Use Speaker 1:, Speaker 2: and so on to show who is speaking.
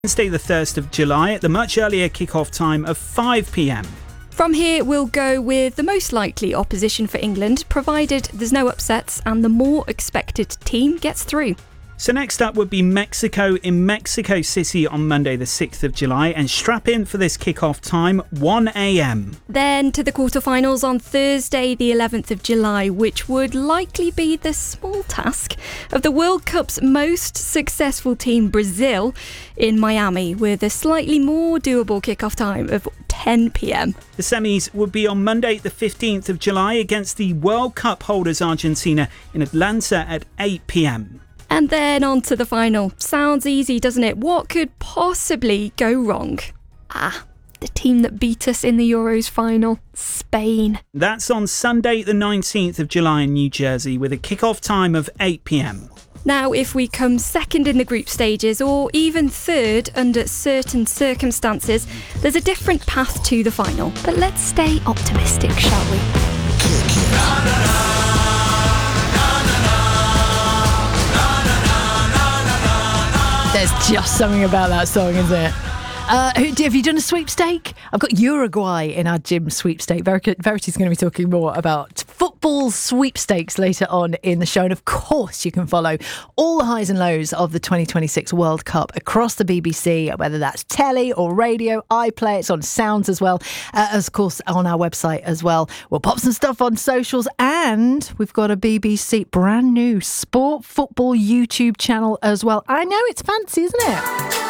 Speaker 1: Wednesday the 1st of July at the much earlier kick-off time of 5 p.m.
Speaker 2: From here, we'll go with the most likely opposition for England, provided there's no upsets and the more expected team gets through.
Speaker 1: So next up would be Mexico in Mexico City on Monday the 6th of July, and strap in for this kick-off time, 1 a.m.
Speaker 2: Then to the quarterfinals on Thursday the 11th of July, which would likely be the small task of the World Cup's most successful team, Brazil, in Miami, with a slightly more doable kick-off time of 10 p.m.
Speaker 1: The semis would be on Monday the 15th of July against the World Cup holders Argentina in Atlanta at 8 p.m.
Speaker 2: And then on to the final. Sounds easy, doesn't it? What could possibly go wrong? The team that beat us in the Euros final, Spain.
Speaker 1: That's on Sunday the 19th of July in New Jersey with a kick-off time of 8 p.m.
Speaker 2: Now, if we come second in the group stages or even third under certain circumstances, there's a different path to the final. But let's stay optimistic, shall we?
Speaker 3: There's just something about that song, isn't it? Have you done a sweepstake? I've got Uruguay in our gym sweepstake. Verity's going to be talking more about football sweepstakes later on in the show. And of course, you can follow all the highs and lows of the 2026 World Cup across the BBC, whether that's telly or radio, iPlayer. It's on Sounds as well, of course, on our website as well. We'll pop some stuff on socials, and we've got a BBC brand new sport football YouTube channel as well. I know it's fancy, isn't it?